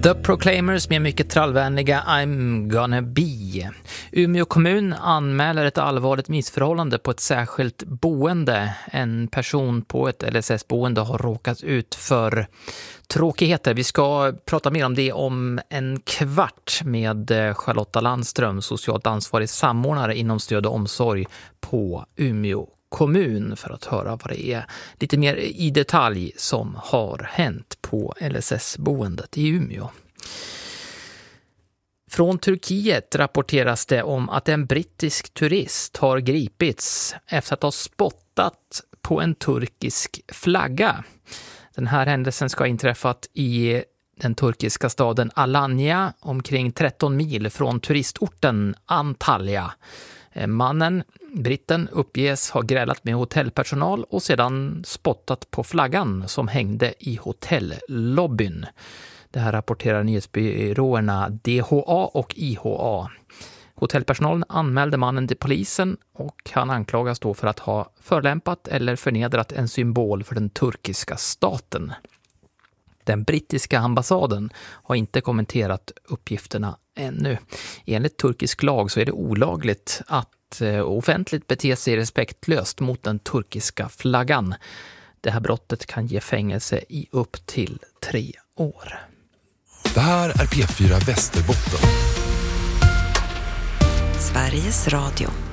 The Proclaimers med mycket trallvänliga I'm gonna be. Umeå kommun anmäler ett allvarligt missförhållande på ett särskilt boende. En person på ett LSS-boende har råkat ut för tråkigheter. Vi ska prata mer om det om en kvart med Charlotta Landström, socialt ansvarig samordnare inom stöd och omsorg på Umeå kommun, för att höra vad det är lite mer i detalj som har hänt på LSS-boendet i Umeå. Från Turkiet rapporteras det om att en brittisk turist har gripits efter att ha spottat på en turkisk flagga. Den här händelsen ska ha inträffat i den turkiska staden Alanya, omkring 13 mil från turistorten Antalya. Britten uppges ha grälat med hotellpersonal och sedan spottat på flaggan som hängde i hotellobbyn. Det här rapporterar nyhetsbyråerna DHA och IHA. Hotellpersonalen anmälde mannen till polisen och han anklagas då för att ha förlämpat eller förnedrat en symbol för den turkiska staten. Den brittiska ambassaden har inte kommenterat uppgifterna ännu. Enligt turkisk lag så är det olagligt att offentligt bete sig respektlöst mot den turkiska flaggan. Det här brottet kan ge fängelse i upp till 3 år. Det här är P4 Västerbotten. Sveriges Radio.